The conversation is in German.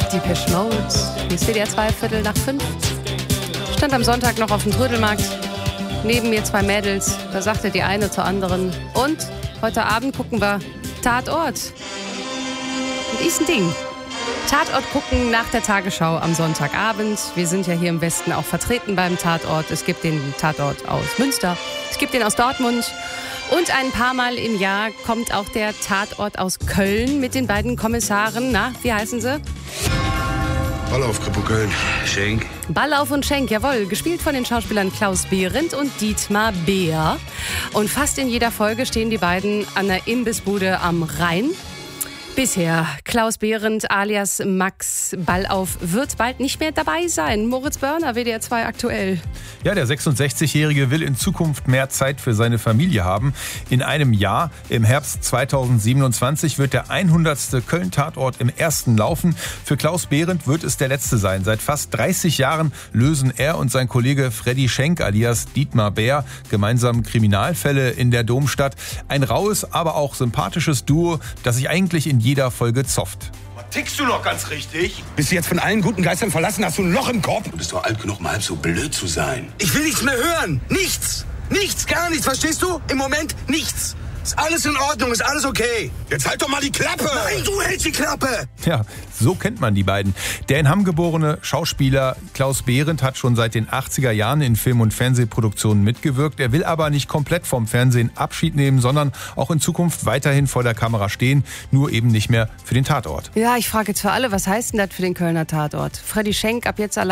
Depeche Mode. Hier ist WDR 2, 4:45. Stand am Sonntag noch auf dem Trödelmarkt. Neben mir 2 Mädels. Da sagte die eine zur anderen. Und heute Abend gucken wir Tatort. Und ist ein Ding. Tatort gucken nach der Tagesschau am Sonntagabend. Wir sind ja hier im Westen auch vertreten beim Tatort. Es gibt den Tatort aus Münster. Es gibt den aus Dortmund. Und ein paar Mal im Jahr kommt auch der Tatort aus Köln mit den beiden Kommissaren. Na, wie heißen sie? Ballauf, Kripo Köln. Schenk. Ballauf und Schenk, jawohl. Gespielt von den Schauspielern Klaus Behrendt und Dietmar Beer. Und fast in jeder Folge stehen die beiden an der Imbissbude am Rhein. Bisher. Klaus Behrendt alias Max Ballauf wird bald nicht mehr dabei sein. Moritz Börner, WDR 2 aktuell. Ja, der 66-Jährige will in Zukunft mehr Zeit für seine Familie haben. In einem Jahr, im Herbst 2027, wird der 100. Köln-Tatort im ersten laufen. Für Klaus Behrendt wird es der letzte sein. Seit fast 30 Jahren lösen er und sein Kollege Freddy Schenk alias Dietmar Beer gemeinsam Kriminalfälle in der Domstadt. Ein raues, aber auch sympathisches Duo, das sich eigentlich in jeder Folge zofft. Tickst du noch ganz richtig? Bist du jetzt von allen guten Geistern verlassen? Hast du ein Loch im Kopf? Du bist doch alt genug, mal halb so blöd zu sein. Ich will nichts mehr hören. Nichts. Nichts, gar nichts. Verstehst du? Im Moment nichts. Ist alles in Ordnung, ist alles okay. Jetzt halt doch mal die Klappe! Nein, du hältst die Klappe! Ja, so kennt man die beiden. Der in Hamm geborene Schauspieler Klaus Behrendt hat schon seit den 80er Jahren in Film- und Fernsehproduktionen mitgewirkt. Er will aber nicht komplett vom Fernsehen Abschied nehmen, sondern auch in Zukunft weiterhin vor der Kamera stehen, nur eben nicht mehr für den Tatort. Ja, ich frage jetzt für alle, was heißt denn das für den Kölner Tatort? Freddy Schenk ab jetzt allein